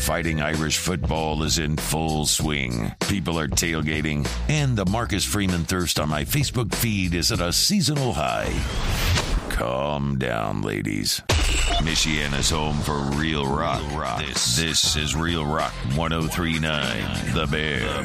Fighting Irish football is in full swing. People are tailgating, and the Marcus Freeman thirst on my Facebook feed is at a seasonal high. Calm down, ladies. Michiana's home for real rock. This is Real Rock 103.9, The Bear.